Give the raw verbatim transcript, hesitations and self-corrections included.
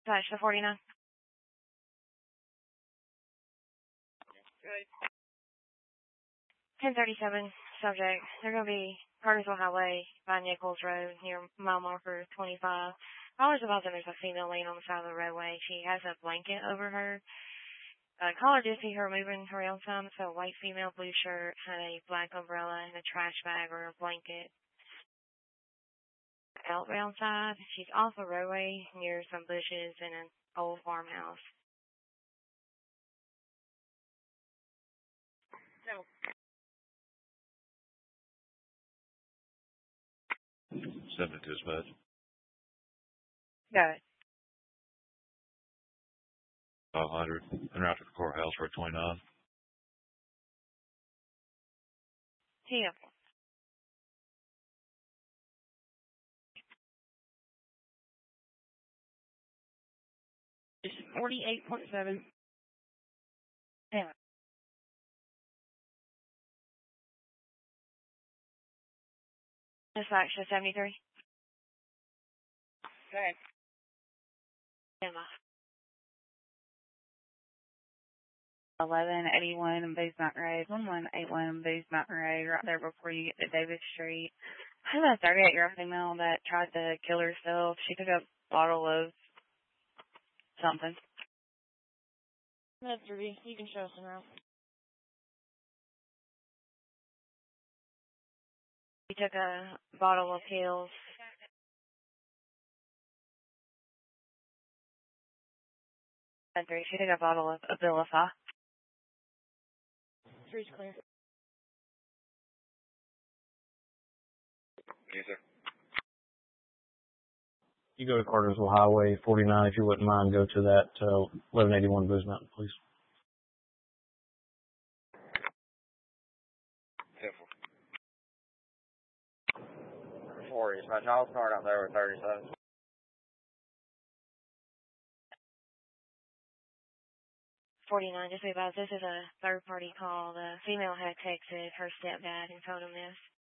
Slash the forty-nine. ten thirty-seven, subject. They're going to be Cartersville Highway by Nichols Road near mile marker twenty-five. Callers about them, there's a female laying on the side of the roadway. She has a blanket over her. Uh, caller did see her moving around some, so a white female, blue shirt, had a black umbrella and a trash bag or a blanket. Outbound side, she's off the roadway near some bushes and an old farmhouse. No. Send it to dispatch. Got it. five hundred, and route to the courthouse for twenty-nine. Yeah. It's forty-eight point seven. Yeah. Dispatch to seventy-three. Okay. Stand by. eleven eighty-one Booth Mountain Road, eleven eighty-one Booth Mountain Road, right there before you get to Davis Street. I have a thirty-eight-year-old female that tried to kill herself. She took a bottle of something. That's Ruby. You can show us around. She took a bottle of pills. And three. She took a bottle of Abilify. Three's clear. Yes, sir. You go to Cartersville Highway forty-nine, if you wouldn't mind, go to that uh, eleven eighty-one Booth Mountain, please. Careful. Four dispatch. I'll start out there with thirty-seven. forty-nine, just be advised, this is a third-party call. The female had texted her stepdad and told him this.